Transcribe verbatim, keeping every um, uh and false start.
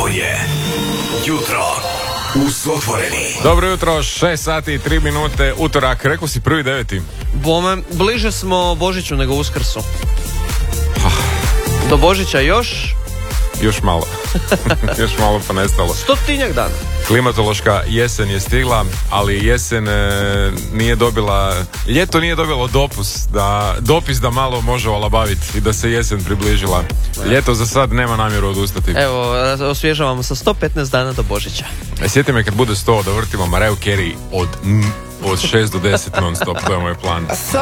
Ovo je Jutro uz otvoreni. Dobro jutro, šest sati i tri minute, utorak, rekao si prvi deveti. Bome, bliže smo Božiću nego Uskrsu. Do Božića još? Još malo. Još malo pa nestalo. Stotinjak dana. Klimatološka jesen je stigla, ali jesen e, nije dobila, ljeto nije dobilo dopus da, dopis da malo može olabaviti i da se jesen približila. Ljeto za sad nema namjeru odustati. Evo, osvježavamo sa sto petnaest dana do Božića. E, sjeti me kad bude sto da vrtimo Mariah Carey od, od šest do deset non stop, to je moj plan.